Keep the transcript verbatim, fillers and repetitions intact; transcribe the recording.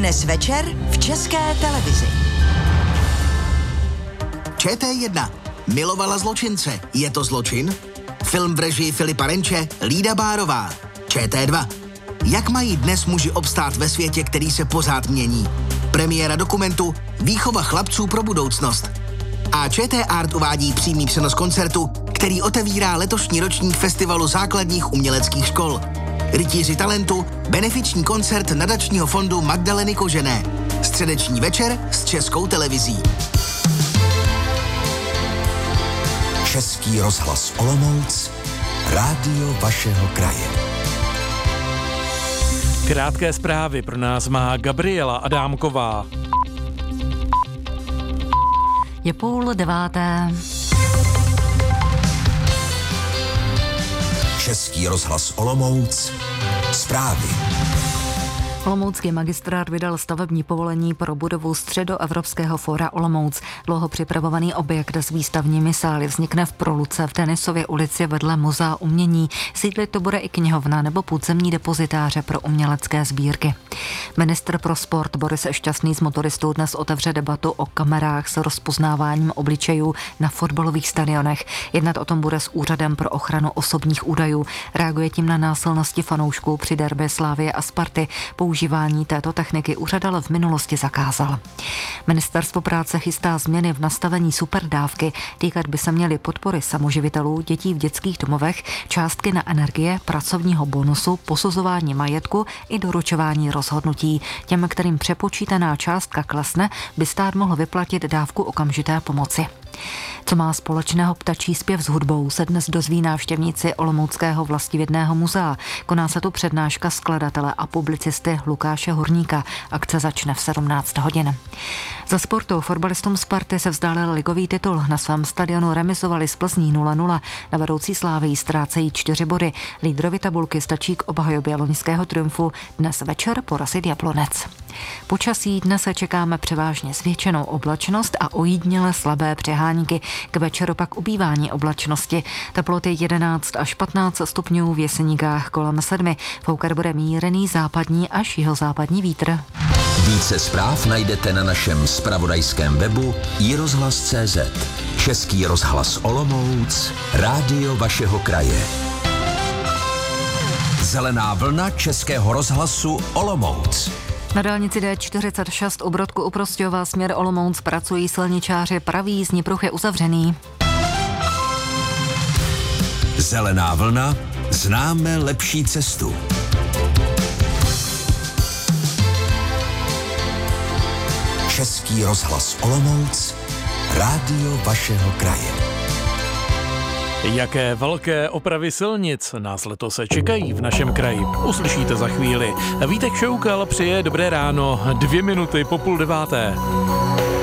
Dnes večer v České televizi. Č T jedna. Milovala zločince. Je to zločin? Film v režii Filipa Renče, Lída Bárová. Č T dva. Jak mají dnes muži obstát ve světě, který se pořád mění? Premiéra dokumentu Výchova chlapců pro budoucnost. A Č T Art uvádí přímý přenos koncertu, který otevírá letošní ročník Festivalu základních uměleckých škol. Rytíři talentu, benefiční koncert nadačního fondu Magdaleny Kožené. Středeční večer s Českou televizí. Český rozhlas Olomouc, rádio vašeho kraje. Krátké zprávy pro nás má Gabriela Adámková. Je půl deváté. Český rozhlas Olomouc, zprávy. Olomoucký magistrát vydal stavební povolení pro budovu Středoevropského fóra Olomouc. Dlouho připravovaný objekt s výstavními sály vznikne v Proluce v Denisově ulici vedle Muzea umění. Sídlit to bude i knihovna nebo podzemní depozitáře pro umělecké sbírky. Ministr pro sport Boris Šťastný s motoristou dnes otevře debatu o kamerách s rozpoznáváním obličejů na fotbalových stadionech. Jednat o tom bude s Úřadem pro ochranu osobních údajů. Reaguje tím na násilnosti fanoušků při derby Slavie a Sparty. Používání této techniky úřad ale v minulosti zakázal. Ministerstvo práce chystá změny v nastavení superdávky. Týkat by se měly podpory samoživitelů, dětí v dětských domovech, částky na energie, pracovního bonusu, posuzování majetku i doručování rozhodnutí. Těm, kterým přepočítaná částka klesne, by stát mohl vyplatit dávku okamžité pomoci. Co má společného ptačí zpěv s hudbou, se dnes dozví návštěvníci Olomouckého vlastivědného muzea. Koná se tu přednáška skladatele a publicisty Lukáše Horníka. Akce začne v sedmnáct hodin. Za sportu fotbalistům Sparty se vzdálil ligový titul. Na svém stadionu remizovali s Plzní nula nula. Na vedoucí Slávii ztrácejí čtyři body. Lídrovi tabulky stačí k obhajobě loňského triumfu dnes večer porazit Jablonec. Počasí dnes se čekáme převážně zvětšenou oblačnost a ojídněle slabé přehánky. K večeru pak ubývání oblačnosti. Teploty jedenáct až patnáct stupňů, v Jeseníkách kolem sedmi. Foukat bude mírný západní až jihozápadní vítr. Více zpráv najdete na našem zpravodajském webu i rozhlas tečka cé zet. Český rozhlas Olomouc, rádio vašeho kraje. Zelená vlna Českého rozhlasu Olomouc. Na dálnici D čtyřicet šest u Brodku u Prostějova směr Olomouc pracují silničáři, pravý jízdní pruh je uzavřený. Zelená vlna, známe lepší cestu. Český rozhlas Olomouc, rádio vašeho kraje. Jaké velké opravy silnic nás letos čekají v našem kraji? Uslyšíte za chvíli. Vítek Šoukal přeje dobré ráno, dvě minuty po půl deváté.